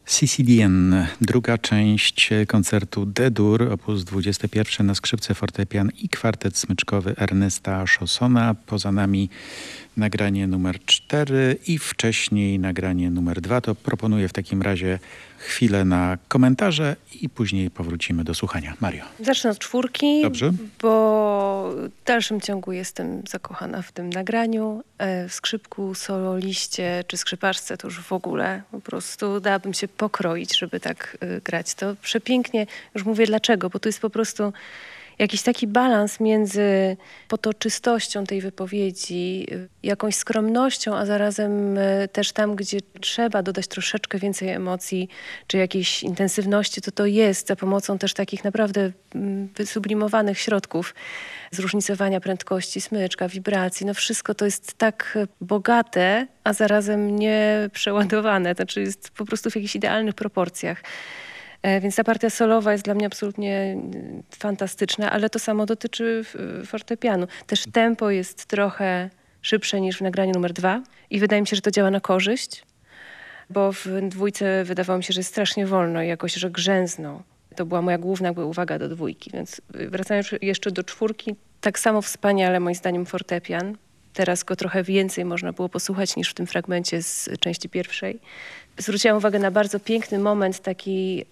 Sicilienne, druga część koncertu D-dur, opus 21 na skrzypce, fortepian i kwartet smyczkowy Ernesta Chaussona. Poza nami nagranie numer 4 i wcześniej nagranie numer 2. To proponuję w takim razie chwilę na komentarze i później powrócimy do słuchania. Mario. Zacznę od 4, Dobrze. bo w dalszym ciągu jestem zakochana w tym nagraniu. W skrzypku, soliście czy skrzypaczce to już w ogóle po prostu dałabym się pokroić, żeby tak grać. To przepięknie, już mówię dlaczego, bo to jest po prostu jakiś taki balans między potoczystością tej wypowiedzi, jakąś skromnością, a zarazem też tam, gdzie trzeba dodać troszeczkę więcej emocji, czy jakiejś intensywności, to jest za pomocą też takich naprawdę wysublimowanych środków zróżnicowania prędkości smyczka, wibracji. No wszystko to jest tak bogate, a zarazem nie przeładowane. Znaczy jest po prostu w jakichś idealnych proporcjach. Więc ta partia solowa jest dla mnie absolutnie fantastyczna, ale to samo dotyczy fortepianu. Też tempo jest trochę szybsze niż w nagraniu numer 2 i wydaje mi się, że to działa na korzyść, bo w 2 wydawało mi się, że jest strasznie wolno i jakoś, że grzęzną. To była moja główna uwaga do 2, więc wracając jeszcze do 4, tak samo wspaniale moim zdaniem fortepian. Teraz go trochę więcej można było posłuchać niż w tym fragmencie z części 1. Zwróciłam uwagę na bardzo piękny moment takiej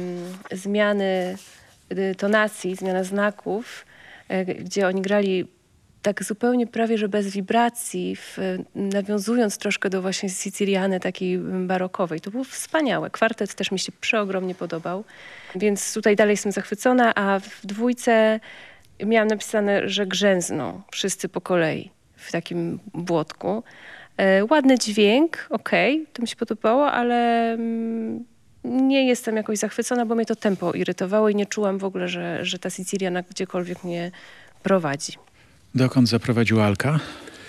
zmiany tonacji, zmiana znaków, gdzie oni grali tak zupełnie prawie, że bez wibracji, nawiązując troszkę do właśnie Siciliany takiej barokowej. To było wspaniałe. Kwartet też mi się przeogromnie podobał, więc tutaj dalej jestem zachwycona, a w 2 miałam napisane, że grzęzną wszyscy po kolei w takim błotku. Ładny dźwięk, okej, to mi się podobało, ale nie jestem jakoś zachwycona, bo mnie to tempo irytowało i nie czułam w ogóle, że ta Siciliana gdziekolwiek mnie prowadzi. Dokąd zaprowadziła Alka?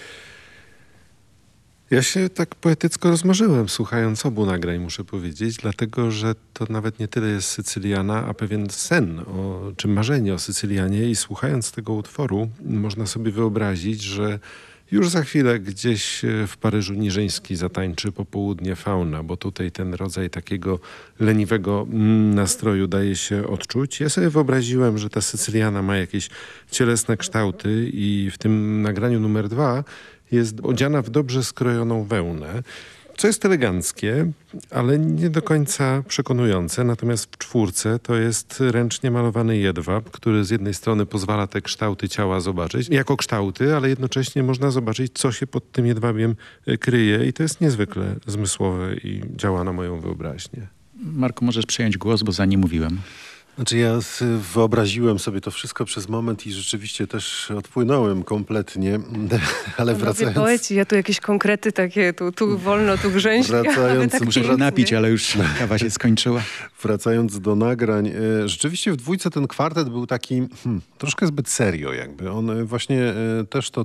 Ja się tak poetycko rozmarzyłem, słuchając obu nagrań, muszę powiedzieć, dlatego, że to nawet nie tyle jest Sycyliana, a pewien sen, czy marzenie o Sycylianie i słuchając tego utworu można sobie wyobrazić, że już za chwilę gdzieś w Paryżu Niżyński zatańczy popołudnie Fauna, bo tutaj ten rodzaj takiego leniwego nastroju daje się odczuć. Ja sobie wyobraziłem, że ta Sycyliana ma jakieś cielesne kształty i w tym nagraniu numer 2 jest odziana w dobrze skrojoną wełnę, co jest eleganckie, ale nie do końca przekonujące. Natomiast w 4 to jest ręcznie malowany jedwab, który z jednej strony pozwala te kształty ciała zobaczyć jako kształty, ale jednocześnie można zobaczyć, co się pod tym jedwabiem kryje i to jest niezwykle zmysłowe i działa na moją wyobraźnię. Marku, możesz przejąć głos, bo za nie mówiłem. Znaczy ja wyobraziłem sobie to wszystko przez moment i rzeczywiście też odpłynąłem kompletnie, ale wracając... Poeci, ja tu jakieś konkrety takie, tu wolno, tu grzęźli. Wracając, tak Muszę się napić, ale już kawa się skończyła. Wracając do nagrań, rzeczywiście w 2 ten kwartet był taki troszkę zbyt serio jakby. On właśnie też to